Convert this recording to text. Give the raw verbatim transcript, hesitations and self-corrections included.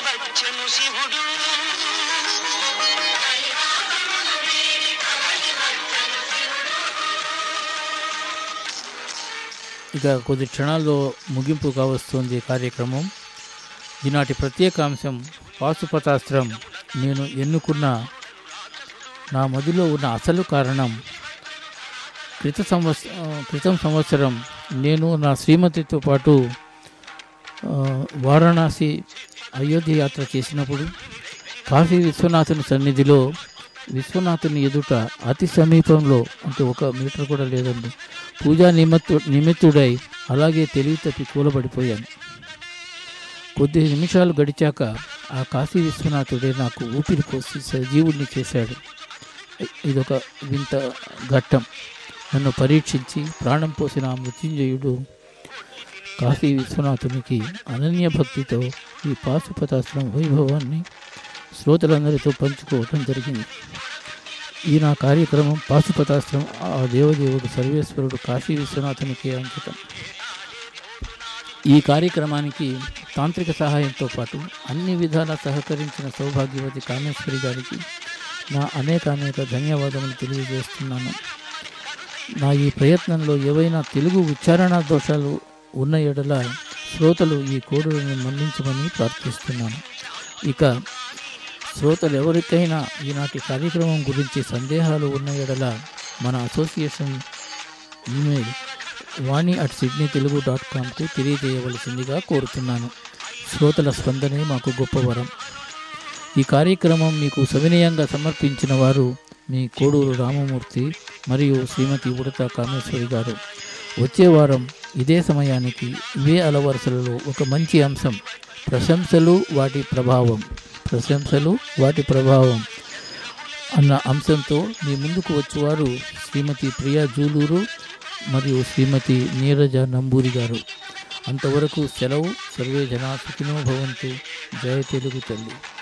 వచ్చెను శివుడు. ఇక కొద్ది క్షణాల్లో ముగింపు కావస్తుంది కార్యక్రమం. ఈనాటి ప్రత్యేక అంశం పాశుపతాస్త్రం. నేను ఎన్నుకున్న నా మదిలో ఉన్న అసలు కారణం, క్రిత సంవత్స క్రితం సంవత్సరం నేను నా శ్రీమతితో పాటు వారణాసి అయోధ్య యాత్ర చేసినప్పుడు కాశీ విశ్వనాథుని సన్నిధిలో విశ్వనాథుని ఎదుట అతి సమీపంలో, అంటే ఒక మీటర్ కూడా లేదండి, పూజా నిమిత్తు నిమిత్తుడై అలాగే తెలివి తప్పి కూలబడిపోయాను. కొద్ది నిమిషాలు గడిచాక ఆ కాశీ విశ్వనాథుడే నాకు ఊపిరి పోసి సజీవుడిని చేశాడు. ఇదొక వింత ఘట్టం. నన్ను పరీక్షించి ప్రాణం పోసిన ఆ మృత్యుంజయుడు కాశీ విశ్వనాథునికి అనన్య భక్తితో ఈ పాశుపతాస్త్రం వైభవాన్ని శ్రోతలందరితో పంచుకోవటం జరిగింది. ఈ నా కార్యక్రమం పాశుపతాస్త్రం ఆ దేవదేవుడు సర్వేశ్వరుడు కాశీ విశ్వనాథునికి అంకితం. ఈ కార్యక్రమానికి తాంత్రిక సహాయంతో పాటు అన్ని విధాలా సహకరించిన సౌభాగ్యవతి కామేశ్వరి గారికి నా అనేక అనేక ధన్యవాదములు తెలియజేస్తున్నాను. నా ఈ ప్రయత్నంలో ఏవైనా తెలుగు ఉచ్చారణ దోషాలు ఉన్న ఎడల శ్రోతలు ఈ కోడులను మన్నించమని ప్రార్థిస్తున్నాను. ఇక శ్రోతలు ఎవరికైనా ఈనాటి కార్యక్రమం గురించి సందేహాలు ఉన్న ఎడల మన association email Vani at Sydney Telugu dot కామ్కు తెలియజేయవలసిందిగా కోరుతున్నాను. శ్రోతల స్పందనే మాకు గొప్ప వరం. ఈ కార్యక్రమం మీకు సవినయంగా సమర్పించిన వారు మీ కోడూరు రామమూర్తి మరియు శ్రీమతి ఉడత కామేశ్వరి గారు. వచ్చే వారం ఇదే సమయానికి ఇవే అలవరుసలలో ఒక మంచి అంశం, ప్రశంసలు వాటి ప్రభావం ప్రశంసలు వాటి ప్రభావం అన్న అంశంతో మీ ముందుకు వచ్చేవారు శ్రీమతి ప్రియా జూలూరు మరియు శ్రీమతి నీరజ నంబూరి గారు. అంతవరకు సెలవు. సర్వే జనా సుఖినో భవంతు. జయ తెలుగు తల్లి.